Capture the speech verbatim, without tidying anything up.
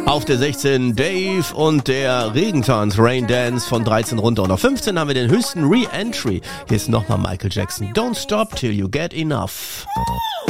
Auf der sechzehn Dave und der Regentanz, Rain Dance von dreizehn runter. Und auf fünfzehn haben wir den höchsten Re-Entry. Hier ist nochmal Michael Jackson. Don't stop till you get enough.